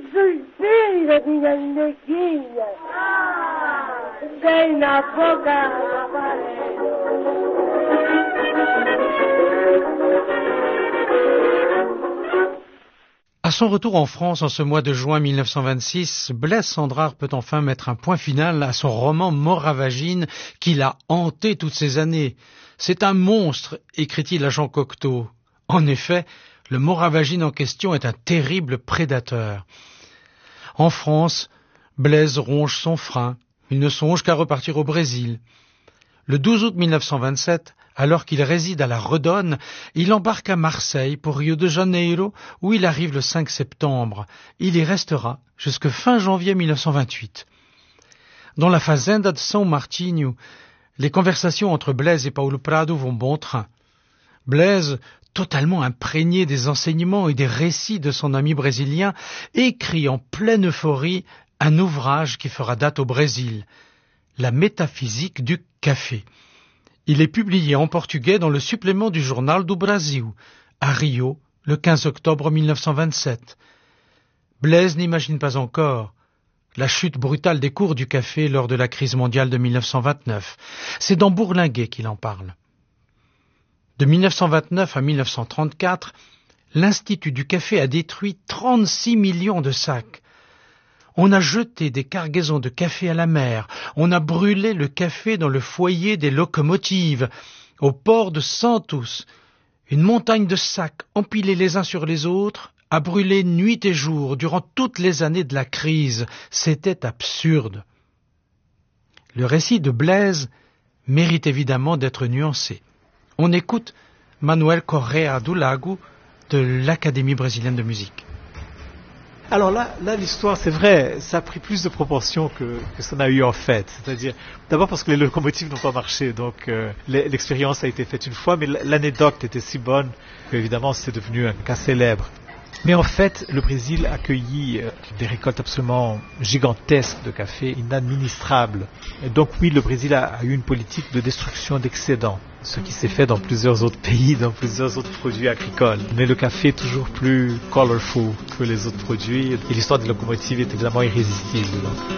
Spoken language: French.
sul serio di Nanneghina. Sei una poca À son retour en France en ce mois de juin 1926, Blaise Cendrars peut enfin mettre un point final à son roman Moravagine qui l'a hanté toutes ces années. C'est un monstre, écrit-il à Jean Cocteau. En effet, le Moravagine en question est un terrible prédateur. En France, Blaise ronge son frein. Il ne songe qu'à repartir au Brésil. Le 12 août 1927, alors qu'il réside à la Redonne, il embarque à Marseille pour Rio de Janeiro, où il arrive le 5 septembre. Il y restera jusque fin janvier 1928. Dans la fazenda de São Martinho, les conversations entre Blaise et Paulo Prado vont bon train. Blaise, totalement imprégné des enseignements et des récits de son ami brésilien, écrit en pleine euphorie un ouvrage qui fera date au Brésil, La métaphysique du café. Il est publié en portugais dans le supplément du Journal do Brasil, à Rio, le 15 octobre 1927. Blaise n'imagine pas encore la chute brutale des cours du café lors de la crise mondiale de 1929. C'est dans Bourlinguet qu'il en parle. De 1929 à 1934, l'Institut du café a détruit 36 millions de sacs. On a jeté des cargaisons de café à la mer, on a brûlé le café dans le foyer des locomotives, au port de Santos. Une montagne de sacs empilés les uns sur les autres a brûlé nuit et jour durant toutes les années de la crise. C'était absurde. Le récit de Blaise mérite évidemment d'être nuancé. On écoute Manuel Correa do Lago de l'Académie brésilienne de musique. Alors là, l'histoire, c'est vrai, ça a pris plus de proportions que ça n'a eu en fait. C'est-à-dire, d'abord parce que les locomotives n'ont pas marché, donc l'expérience a été faite une fois, mais l'anecdote était si bonne qu'évidemment c'est devenu un cas célèbre. Mais en fait, le Brésil a accueilli des récoltes absolument gigantesques de café, inadministrables. Et donc oui, le Brésil a eu une politique de destruction d'excédents, ce qui s'est fait dans plusieurs autres pays, dans plusieurs autres produits agricoles. Mais le café est toujours plus colorful que les autres produits, et l'histoire des locomotives est évidemment irrésistible. Donc.